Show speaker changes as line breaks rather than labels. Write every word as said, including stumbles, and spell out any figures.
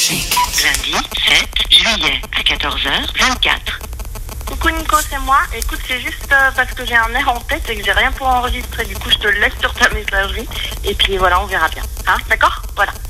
Lundi sept juillet à quatorze heures vingt-quatre.
Coucou Nico, c'est moi. Écoute, c'est juste euh, parce que j'ai un air en tête et que j'ai rien pour enregistrer. Du coup, je te le laisse sur ta messagerie. Et puis voilà, on verra bien. Hein, d'accord ? Voilà.